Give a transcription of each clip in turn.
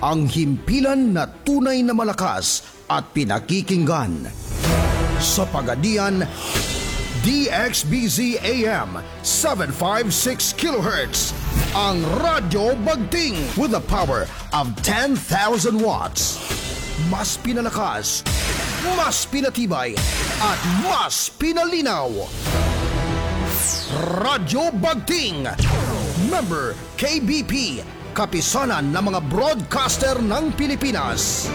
ang himpilan na tunay na malakas at pinakikinggan. Sa Pagadian, DXBZ AM 756 kHz, ang Radyo Bagting with the power of 10,000 watts. Mas pinalakas, mas pinatibay, at mas pinalinaw. Radyo Bagting, member KBP, kapisanan ng mga broadcaster ng Pilipinas.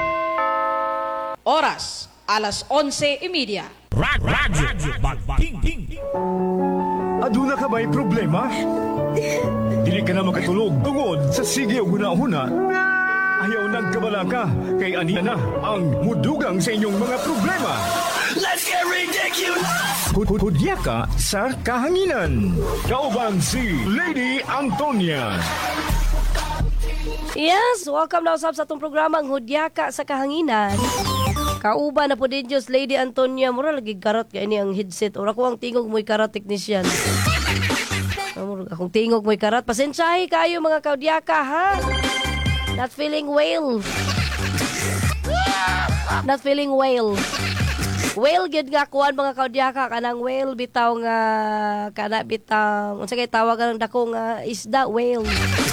Oras, alas 11:30. Radyo Bagting. Aduna ka ba'y problema? Dili ka na makatulog tungod sa sige o guna-huna. Ayaw nagkabala ka, kay anina na ang mudugang sa inyong mga problema. Let's get ridiculous! Hudya ka sa kahanginan. Kauban si Lady Antonia. Yes, welcome na usab sa itong programang Hudyaka sa Kahanginan. Kauban na po din Diyos, Lady Antonia. Mura lagi karat ka ini ang headset. Ora ko ang tingog mo'y karat technician. Mura akong tingog mo'y karat. Pasensyahe kayo mga kaudyaka, ha? Not feeling well. Not feeling well. Well, gid nga kuan mga kaudyaka. Kanang well, bitaw nga, kana bitaw, unsa kay tawagan ng dako nga isda, well.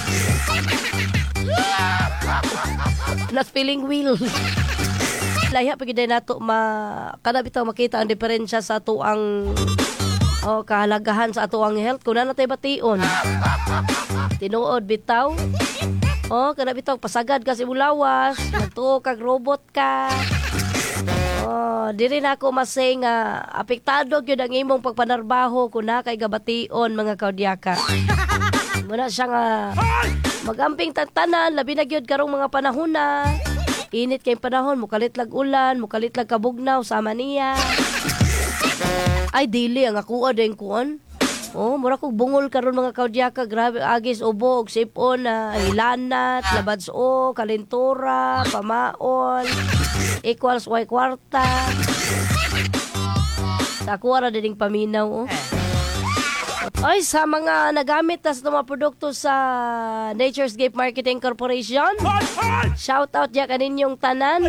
Not feeling well. Lahiya pagid nato kada bitaw makita ang diferensya sa ato ang kahalagahan sa ato ang health kun natay bation. Tinuod bitaw. Kada bitaw pasagad ka sa bulawas, magtuo kag robot ka. Diri na ako masay nga apektado gyud ang imong pagpanarbaho kun na kay gabation mga kaudyaka. Muna siya nga magamping tantanan labi na gyud karong mga panahon na. Init kay panahon, mukalit lag ulan, mukalit lag kabugnaw, sama niya. Ay, dili, ang akuha din kuon. Mura kong bungol karon mga kaudyaka, grabe, agis, ubog, sipon, ilanat, labadso, kalintura, pamaon, equals, y kwarta. Takuha na din paminaw, Ay, sa mga nagamit na sa mga produkto sa Nature's Gift Marketing Corporation, shout out dyan kaninyong tanan.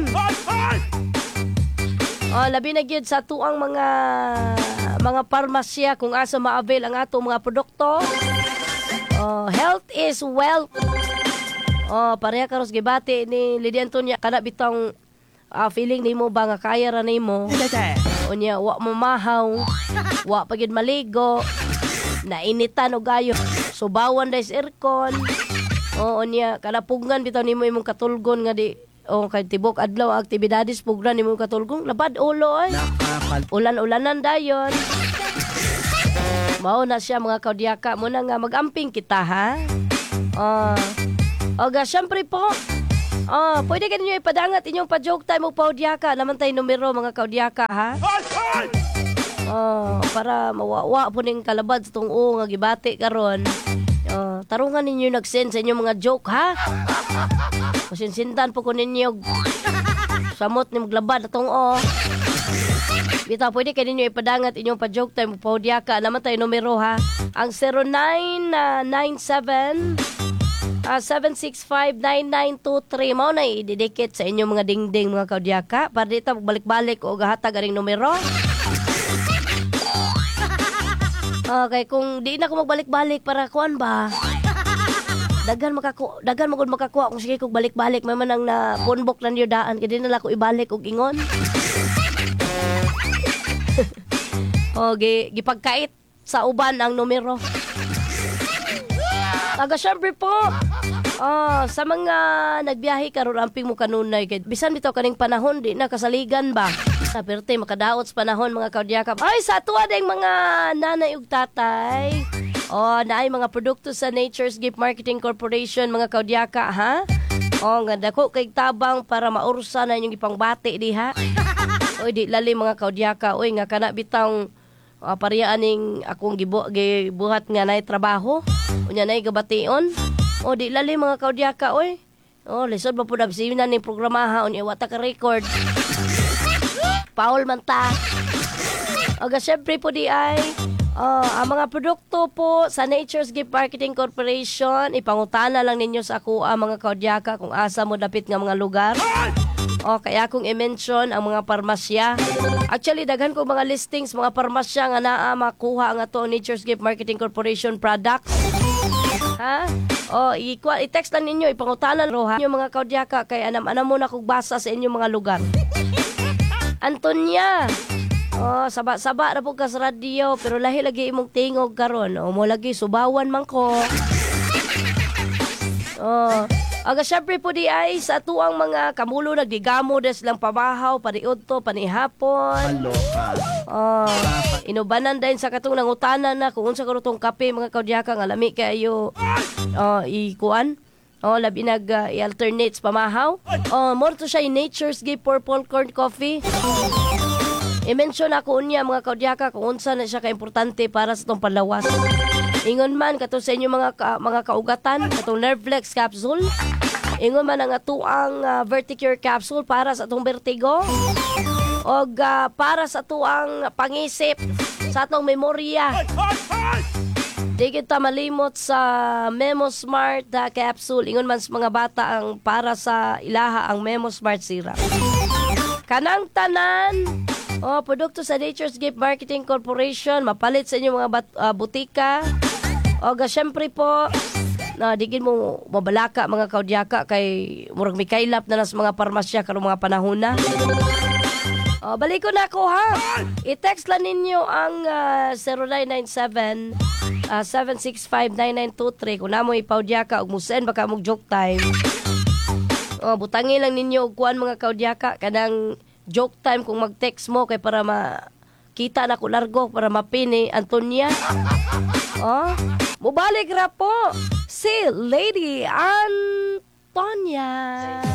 Labi na gyud sa tuang mga parmasya kung asa ma-avail ang atong mga produkto. Health is wealth. Pareha karos gibati ni Lady Antonia kana bitong feeling nimo ba nga kaya ra nimo. Unya wa mamahaw, wa pagid maligo. Nainitan o gayo. Subawan dahil sa aircon. Niya, kanapugan bitaw nimo imong katulgon nga di, kay tibok adlaw aktibidades pugran nimo katulgon. Labad ulo ay. Ulan-ulanan dayon. Mao na siya mga kaudyaka. Muna nga magamping kita, ha? Syempre po. Pwede ka ninyo ipadangat inyong pa-joke time o paudyaka. Naman tayo numero mga kaudyaka, ha? Para mawawa po ning kalabad sa itong nga gibati karon. Tarungan ninyo nag-send sa inyong mga joke, ha? Masinsintan po ko ninyo samot ni maglabad itong Bita, pwede kayo ninyo ipadangat inyong pa-joke time paudyaka. Naman tayo numero, ha? Ang 0997 765-9923. Mao na i-dedicate sa inyong mga dingding mga kaudyaka. Para dito balik-balik o gahatag aring numero. Okay, kung di na ako magbalik-balik para kuan ba? Dagan magud makakuha kung sige kog balik-balik may manang na punbok lang yung daan kaya di na ako ibalik og ingon. Gipagkait sa uban ang numero. Syempre po. Sa mga nagbiyahe karon amping mo kanunay kay bisan bitaw kaning panahon di na kasaligan ba? Sa perte makadaot sa panahon mga kaudyaka. Ay sa tuwa ding mga nanay ug tatay. Naay mga produkto sa Nature's Gift Marketing Corporation mga kaudyaka, ha? Nga dako kay tabang para maursa na inyong ipangbati diha. Oy di lali mga kaudyaka, oy nga kana bitang pariyaan ning akong gibuhat nga nay trabaho. Unya nay gabation. Di lali mga kaudyaka, oy. Lisod ba po na bisinan ning programaha unya wata ka record. Paul man ta. Syempre po di ay Ang mga produkto po sa Nature's Gift Marketing Corporation, ipangutana lang ninyo sa ako mga kaudyaka kung asa mo dapit nga mga lugar. Kaya kung i-mention ang mga parmasya. Actually, daghan ko mga listings, mga parmasya nga naa makuha ang ato Nature's Gift Marketing Corporation products. Ha? I-text lang ninyo, ipangutanan ro ha. Yung mga kaudyaka, kay anam mo na kung basa sa inyong mga lugar. Antonia, saba na po ka sa radio, pero lahi lagi imong tingog karon. Mo lagi, subawan man ko. Aga syempre po di ay sa tuang mga kamulo nagdigamo des lang pabahaw, paniudto, panihapon. Inubanan din sa katong nangutanan na kung unsa karutong kape mga kaudyaka nga lami kayo ikuan. Labi i-alternates pamahaw. More to siya Nature's Gift Purple Corn Coffee. I-mention ako unya mga kaudyaka kung unsa na siya ka-importante para sa itong panlawas. Ingon man katong sa inyo mga kaugatan, katong Nerveflex capsule. Ingon man ang atuang Verticure capsule para sa atong vertigo. O para sa atuang pangisip, sa atong memorya. Di kita malimot sa Memo Smart capsule. Ingon man sa mga bata ang para sa ilaha ang Memo Smart syrup. Kanang tanan, produkto sa Nature's Gift Marketing Corporation, mapalit sa inyo mga butika. Syempre po, digin mo mabalaka mga kaudyaka kay murag may kailap na nas mga parmasya karong mga panahon na. Balik ko na ako ha. I-text lang ninyo ang 0997 7659923 kung namo ipaudyaka og musen baka mong joke time. Butangi lang ninyo og kuan mga kaudyaka kanang joke time kung mag-text mo kay para makita na ko largo para mapini Antonia. Mubalik ra po si Lady Antonia.